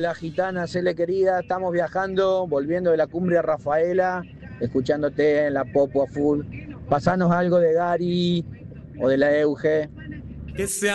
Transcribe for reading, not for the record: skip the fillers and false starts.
Hola gitana, Cele querida, estamos viajando, volviendo de la cumbre a Rafaela, escuchándote en la Popo a full. Pasanos algo de Gary o de la Euge. Que sea